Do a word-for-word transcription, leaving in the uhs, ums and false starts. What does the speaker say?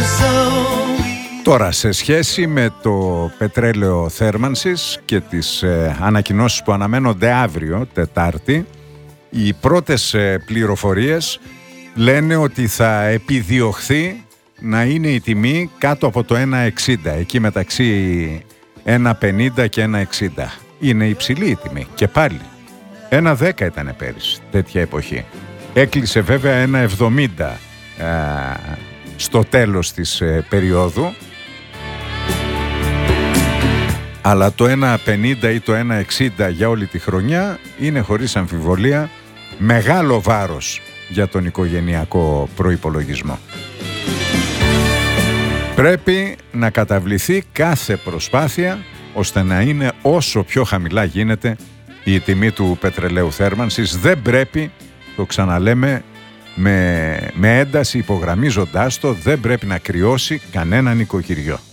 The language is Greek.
Τώρα, σε σχέση με το πετρέλαιο θέρμανσης και τις ε, ανακοινώσεις που αναμένονται αύριο, Τετάρτη, οι πρώτες ε, πληροφορίες λένε ότι θα επιδιωχθεί να είναι η τιμή κάτω από το ένα εξήντα, εκεί μεταξύ ένα πενήντα και ένα εξήντα. Είναι υψηλή η τιμή και πάλι. ένα δέκα ήταν πέρυσι, τέτοια εποχή. Έκλεισε βέβαια ένα εβδομήντα ε, στο τέλος της ε, περίοδου. Αλλά το ένα πενήντα ή το ένα εξήντα για όλη τη χρονιά είναι χωρίς αμφιβολία μεγάλο βάρος για τον οικογενειακό προϋπολογισμό. Πρέπει να καταβληθεί κάθε προσπάθεια ώστε να είναι όσο πιο χαμηλά γίνεται η τιμή του πετρελαίου θέρμανσης. Δεν πρέπει, το ξαναλέμε με, με ένταση υπογραμμίζοντάς το, δεν πρέπει να κρυώσει κανέναν νοικοκυριό.